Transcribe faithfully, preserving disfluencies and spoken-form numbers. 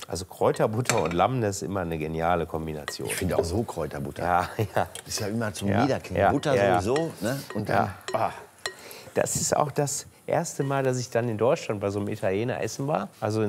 Also Kräuterbutter und Lamm, das ist immer eine geniale Kombination. Ich finde auch so Kräuterbutter. Ja, ja. Das ist ja immer zum Ja, Niederknien. ja, Butter ja, sowieso, ne? Und dann, Ja. Ah. Das ist auch das erste Mal, dass ich dann in Deutschland bei so einem Italiener essen war. Also